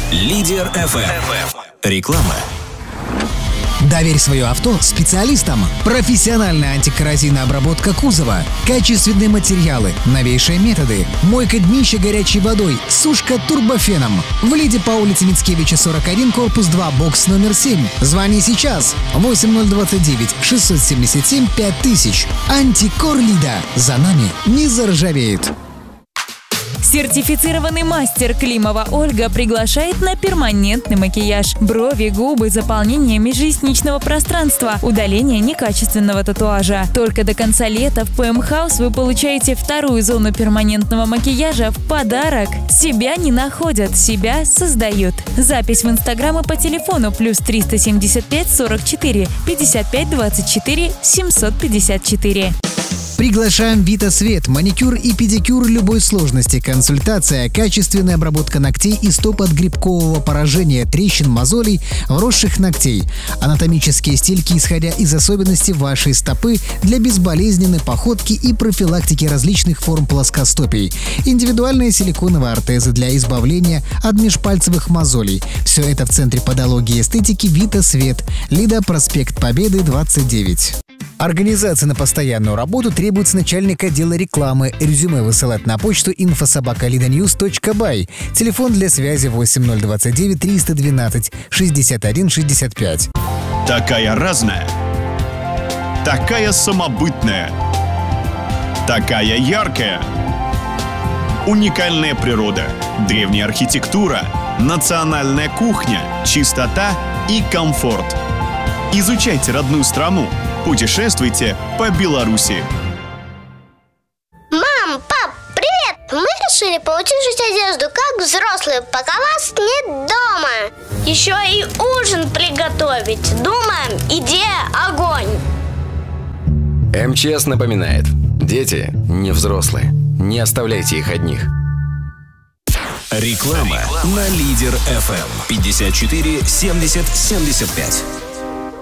Лидер FM. Реклама. Доверь свое авто специалистам. Профессиональная антикоррозийная обработка кузова, качественные материалы, новейшие методы, мойка днища горячей водой, сушка турбофеном. В Лиде по улице Мицкевича, 41, корпус 2, бокс номер 7. Звони сейчас. 8029 677 5000. Антикор Лида. За нами не заржавеет. Сертифицированный мастер Климова Ольга приглашает на перманентный макияж. Брови, губы, заполнение межресничного пространства, удаление некачественного татуажа. Только до конца лета в PM House вы получаете вторую зону перманентного макияжа в подарок. Себя не находят, себя создают. Запись в Инстаграм и по телефону +375 44 55 24 754. Приглашаем Vita Свет. Маникюр и педикюр любой сложности. Консультация, качественная обработка ногтей и стоп от грибкового поражения, трещин, мозолей, вросших ногтей. Анатомические стельки, исходя из особенностей вашей стопы, для безболезненной походки и профилактики различных форм плоскостопий. Индивидуальные силиконовые ортезы для избавления от межпальцевых мозолей. Все это в Центре подологии и эстетики Vita Свет. Лида, проспект Победы, 29. Организация на постоянную работу требуется начальник отдела рекламы. Резюме высылать на почту info@lidanews.by. Телефон для связи 8029 312 61 65. Такая разная. Такая самобытная. Такая яркая. Уникальная природа, древняя архитектура, национальная кухня, чистота и комфорт. Изучайте родную страну. Путешествуйте по Беларуси. Мам, пап, привет! Мы решили поутюжить одежду, как взрослые, пока вас нет дома. Еще и ужин приготовить. Думаем, идея огонь. МЧС напоминает: дети не взрослые. Не оставляйте их одних. Реклама на Лидер FM. 54 70 75.